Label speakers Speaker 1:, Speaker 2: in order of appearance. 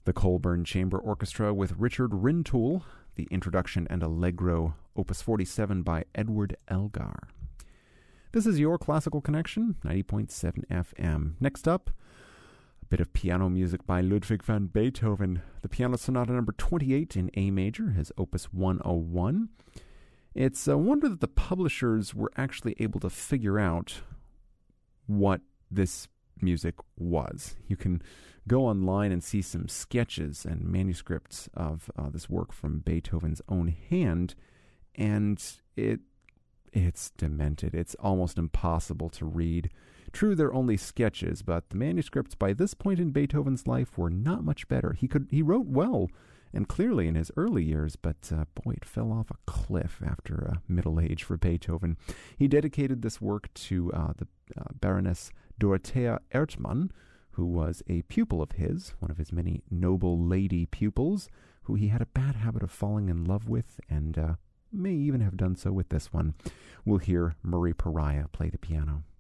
Speaker 1: The Colburn Chamber Orchestra with Richard Rintoul, the Introduction and Allegro, Opus 47 by Edward Elgar. This is your Classical Connection, 90.7 FM. Next up, a bit of piano music by Ludwig van Beethoven, the Piano Sonata number 28 in A major, his Opus 101. It's a wonder that the publishers were actually able to figure out what this music was. You can go online and see some sketches and manuscripts of this work from Beethoven's own hand, and it's demented. It's almost impossible to read. True, they're only sketches, but the manuscripts by this point in Beethoven's life were not much better. He wrote well and clearly in his early years, but boy, it fell off a cliff after middle age for Beethoven. He dedicated this work to the Baroness Dorothea Erdmann, who was a pupil of his, one of his many noble lady pupils, who he had a bad habit of falling in love with, and may even have done so with this one. We'll hear Murray Pariah play the piano.